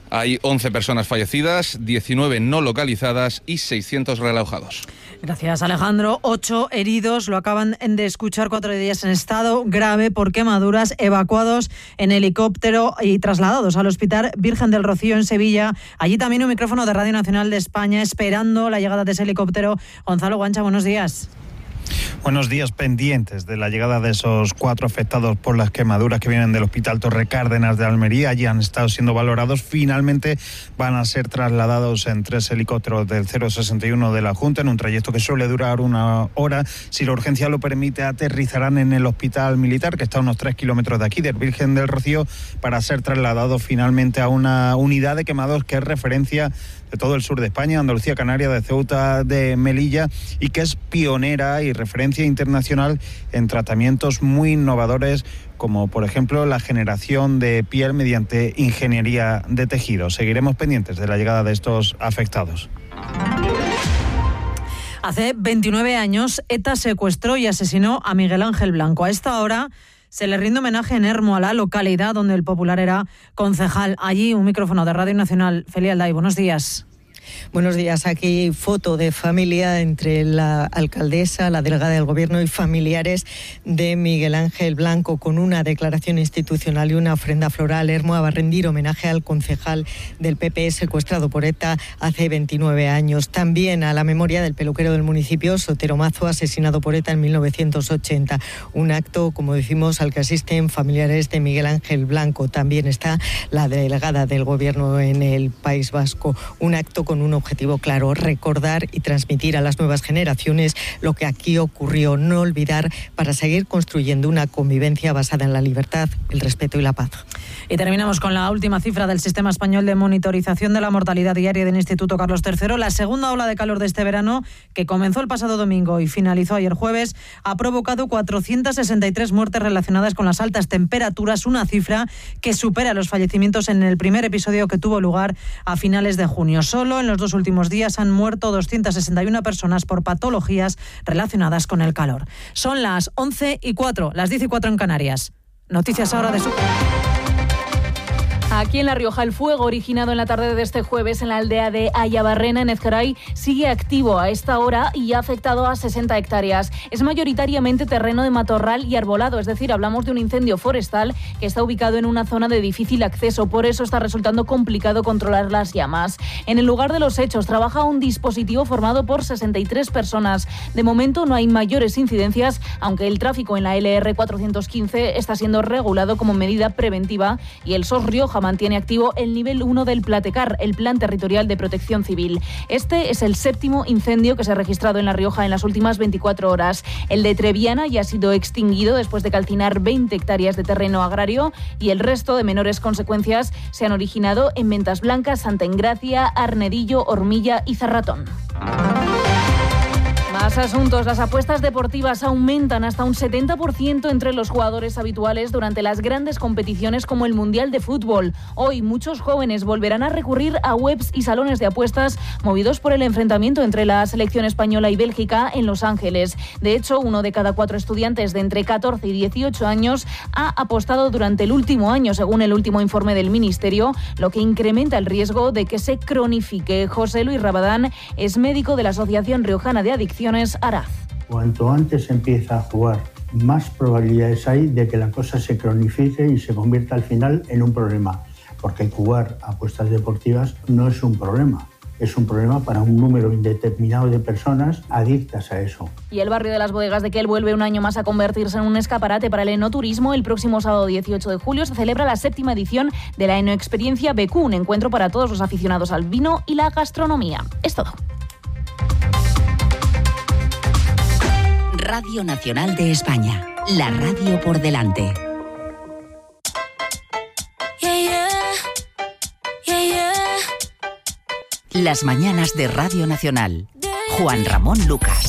Hay 11 personas fallecidas, 19 no localizadas y 600 realojados. Gracias, Alejandro. 8 heridos, lo acaban de escuchar, 4 de ellos en estado grave por quemaduras, evacuados en helicóptero y trasladados al Hospital Virgen del Rocío en Sevilla. Allí también un micrófono de Radio Nacional de España esperando la llegada de ese helicóptero. Gonzalo Guancha, buenos días. Buenos días, pendientes de la llegada de esos 4 afectados por las quemaduras que vienen del Hospital Torre Cárdenas de Almería. Allí han estado siendo valorados. Finalmente van a ser trasladados en 3 helicópteros del 061 de la Junta en un trayecto que suele durar 1 hora. Si la urgencia lo permite, aterrizarán en el Hospital Militar, que está a unos 3 kilómetros de aquí, del Virgen del Rocío, para ser trasladados finalmente a una unidad de quemados que es referencia de todo el sur de España, Andalucía, Canarias, de Ceuta, de Melilla, y que es pionera y referencia internacional en tratamientos muy innovadores, como por ejemplo la generación de piel mediante ingeniería de tejido. Seguiremos pendientes de la llegada de estos afectados. Hace 29 años, ETA secuestró y asesinó a Miguel Ángel Blanco. A esta hora se le rinde homenaje en Hermo, a la localidad donde el popular era concejal. Allí un micrófono de Radio Nacional. Feli Alday, buenos días. Buenos días. Aquí foto de familia entre la alcaldesa, la delegada del Gobierno y familiares de Miguel Ángel Blanco, con una declaración institucional y una ofrenda floral. Hermo va a rendir homenaje al concejal del PP secuestrado por ETA hace 29 años. También a la memoria del peluquero del municipio, Sotero Mazo, asesinado por ETA en 1980. Un acto, como decimos, al que asisten familiares de Miguel Ángel Blanco. También está la delegada del Gobierno en el País Vasco. Un acto con un objetivo claro: recordar y transmitir a las nuevas generaciones lo que aquí ocurrió, no olvidar, para seguir construyendo una convivencia basada en la libertad, el respeto y la paz. Y terminamos con la última cifra del Sistema Español de Monitorización de la Mortalidad Diaria del Instituto Carlos III. La segunda ola de calor de este verano, que comenzó el pasado domingo y finalizó ayer jueves, ha provocado 463 muertes relacionadas con las altas temperaturas, una cifra que supera los fallecimientos en el primer episodio que tuvo lugar a finales de junio. Solo en los 2 últimos días han muerto 261 personas por patologías relacionadas con el calor. Son las 11:04, las 10:04 en Canarias. Noticias ahora de su... Aquí en La Rioja, el fuego originado en la tarde de este jueves en la aldea de Ayabarrena, en Ezcaray, sigue activo a esta hora y ha afectado a 60 hectáreas. Es mayoritariamente terreno de matorral y arbolado, es decir, hablamos de un incendio forestal que está ubicado en una zona de difícil acceso. Por eso está resultando complicado controlar las llamas. En el lugar de los hechos trabaja un dispositivo formado por 63 personas. De momento no hay mayores incidencias, aunque el tráfico en la LR 415 está siendo regulado como medida preventiva y el SOS Rioja mantiene activo el nivel 1 del Platecar, el Plan Territorial de Protección Civil. Este es el 7º incendio que se ha registrado en La Rioja en las últimas 24 horas. El de Treviana ya ha sido extinguido después de calcinar 20 hectáreas de terreno agrario y el resto de menores consecuencias se han originado en Ventas Blancas, Santa Engracia, Arnedillo, Hormilla y Zarratón. Más asuntos. Las apuestas deportivas aumentan hasta un 70% entre los jugadores habituales durante las grandes competiciones como el Mundial de Fútbol. Hoy muchos jóvenes volverán a recurrir a webs y salones de apuestas movidos por el enfrentamiento entre la selección española y Bélgica en Los Ángeles. De hecho, 1 de cada 4 estudiantes de entre 14 y 18 años ha apostado durante el último año, según el último informe del Ministerio, lo que incrementa el riesgo de que se cronifique. José Luis Rabadán es médico de la Asociación Riojana de Adicciones Araz. Cuanto antes empieza a jugar, más probabilidades hay de que la cosa se cronifique y se convierta al final en un problema. Porque jugar a apuestas deportivas no es un problema. Es un problema para un número indeterminado de personas adictas a eso. Y el barrio de las Bodegas de Quel vuelve un año más a convertirse en un escaparate para el enoturismo. El próximo sábado 18 de julio se celebra la 7ª edición de la Enoexperiencia BQ, un encuentro para todos los aficionados al vino y la gastronomía. Es todo. Radio Nacional de España, la radio por delante. Las mañanas de Radio Nacional. Juan Ramón Lucas.